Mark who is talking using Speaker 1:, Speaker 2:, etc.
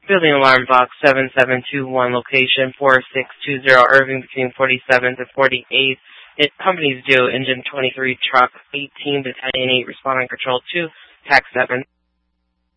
Speaker 1: Building alarm box 7721, location 4620 Irving between 47th and 48th. It company's due, engine 23, truck 18, battalion 8, responding control 2, tax 7.